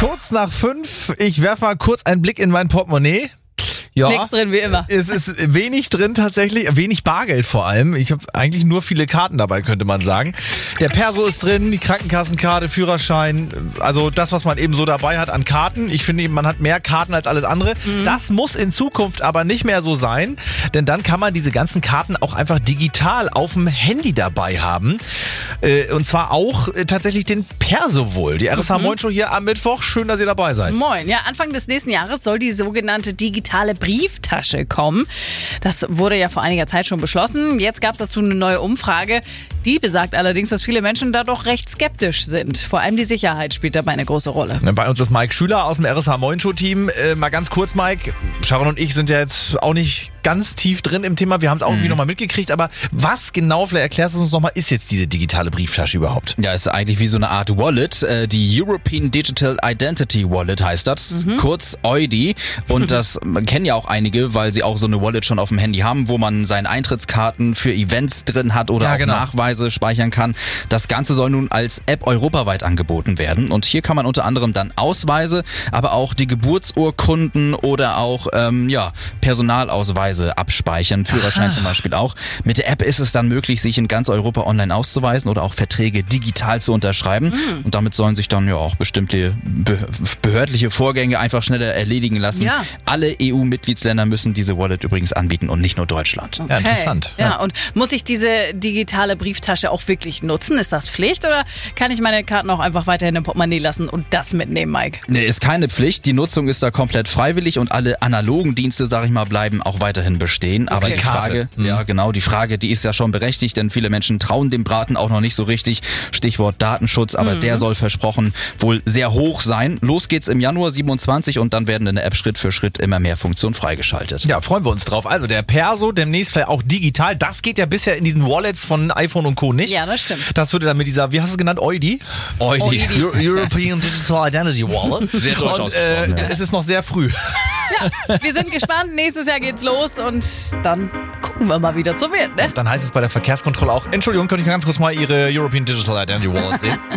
Kurz nach 5, ich werfe mal kurz einen Blick in mein Portemonnaie. Ja, Nichts drin, wie immer. Es ist wenig drin tatsächlich, wenig Bargeld vor allem. Ich habe eigentlich nur viele Karten dabei, könnte man sagen. Der Perso ist drin, die Krankenkassenkarte, Führerschein, also das, was man eben so dabei hat an Karten. Ich finde, man hat mehr Karten als alles andere. Das muss in Zukunft aber nicht mehr so sein, denn dann kann man diese ganzen Karten auch einfach digital auf dem Handy dabei haben. Und zwar auch tatsächlich den Perso wohl. Die RSH Moin Show hier am Mittwoch. Schön, dass ihr dabei seid. Moin. Ja, Anfang des nächsten Jahres soll die sogenannte digitale Brieftasche kommen. Das wurde ja vor einiger Zeit schon beschlossen. Jetzt gab es dazu eine neue Umfrage. Die besagt allerdings, dass viele Menschen da doch recht skeptisch sind. Vor allem die Sicherheit spielt dabei eine große Rolle. Bei uns ist Mike Schüler aus dem RSH Moin Show Team. Mal ganz kurz, Mike. Sharon und ich sind ja jetzt auch nicht ganz tief drin im Thema. Wir haben es auch irgendwie nochmal mitgekriegt. Aber was genau, vielleicht erklärst du uns nochmal, ist jetzt diese digitale Brieftasche überhaupt? Ja, ist eigentlich wie so eine Art Wallet. Die European Digital Identity Wallet heißt das. Kurz EUDI. Und das kennen ja auch einige, weil sie auch so eine Wallet schon auf dem Handy haben, wo man seine Eintrittskarten für Events drin hat oder auch Nachweise speichern kann. Das Ganze soll nun als App europaweit angeboten werden. Und hier kann man unter anderem dann Ausweise, aber auch die Geburtsurkunden oder auch Personalausweise abspeichern. Führerschein zum Beispiel auch. Mit der App ist es dann möglich, sich in ganz Europa online auszuweisen oder auch Verträge digital zu unterschreiben. Und damit sollen sich dann ja auch bestimmte behördliche Vorgänge einfach schneller erledigen lassen. Ja. Alle EU-Mitgliedsländer müssen diese Wallet übrigens anbieten und nicht nur Deutschland. Okay. Ja, interessant. Ja, und muss ich diese digitale Brieftasche auch wirklich nutzen? Ist das Pflicht oder kann ich meine Karten auch einfach weiterhin im Portemonnaie lassen und das mitnehmen, Mike? Nee, ist keine Pflicht. Die Nutzung ist da komplett freiwillig und alle analogen Dienste, sag ich mal, bleiben auch weiterhin bestehen. Aber Okay. die Frage, die ist ja schon berechtigt, denn viele Menschen trauen dem Braten auch noch nicht so richtig. Stichwort Datenschutz, aber der soll versprochen wohl sehr hoch sein. Los geht's im Januar 27 und dann werden in der App Schritt für Schritt immer mehr Funktionen freigeschaltet. Ja, freuen wir uns drauf. Also der Perso, demnächst vielleicht auch digital. Das geht ja bisher in diesen Wallets von iPhone und Co. nicht. Ja, das stimmt. Das würde dann mit dieser, wie hast du es genannt, EUDI? EUDI. European Digital Identity Wallet. Sehr deutsch ausgesprochen. Es ist noch sehr früh. Wir sind gespannt. Nächstes Jahr geht's los und dann gucken wir mal, wie das so wird, ne? Dann heißt es bei der Verkehrskontrolle auch, Entschuldigung, könnte ich ganz kurz mal Ihre European Digital Identity Wallet sehen?